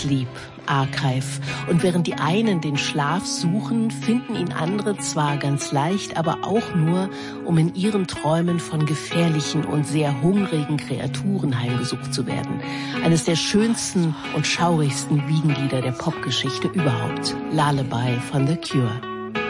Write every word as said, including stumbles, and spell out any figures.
Sleep, Archive. Und während die einen den Schlaf suchen, finden ihn andere zwar ganz leicht, aber auch nur, um in ihren Träumen von gefährlichen und sehr hungrigen Kreaturen heimgesucht zu werden. Eines der schönsten und schaurigsten Wiegenlieder der Popgeschichte überhaupt. Lullaby von The Cure.